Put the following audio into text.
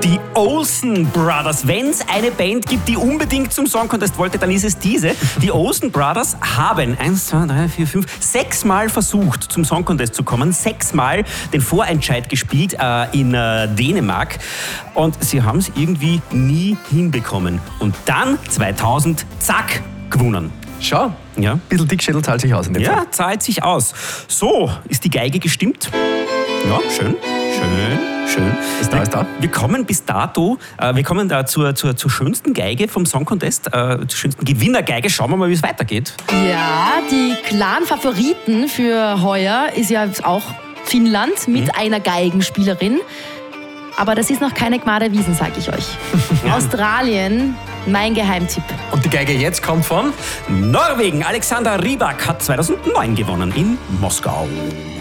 Die Olsen Brothers. Wenn es eine Band gibt, die unbedingt zum Song Contest wollte, dann ist es diese. Die Olsen Brothers haben 6-mal versucht, zum Song Contest zu kommen. 6-mal den Vorentscheid gespielt in Dänemark. Und sie haben es irgendwie nie hinbekommen. Und dann 2000, zack, gewonnen. Schau, Ja. ein bisschen Dickschädel zahlt sich aus in dem Fall. Ja, zahlt sich aus. So, ist die Geige gestimmt? Ja, schön. Ist da. Wir kommen bis dato, zur schönsten Geige vom Song Contest, zur schönsten Gewinnergeige. Schauen wir mal, wie es weitergeht. Ja, die klaren Favoriten für heuer ist ja auch Finnland mit einer Geigenspielerin. Aber das ist noch keine Gmade Wiesen, sag ich euch. Australien, mein Geheimtipp. Und die Geige jetzt kommt von? Norwegen. Alexander Rybak hat 2009 gewonnen in Moskau.